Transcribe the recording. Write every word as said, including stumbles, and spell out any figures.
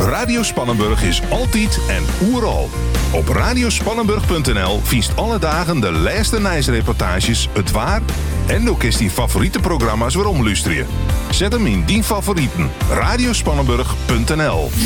Radio Spannenburg is altijd en oeral. Op radiospannenburg punt n l viest alle dagen de lijste reportages, het waar en ook is die favoriete programma's waarom luisteren. Zet hem in die favorieten. radiospannenburg punt n l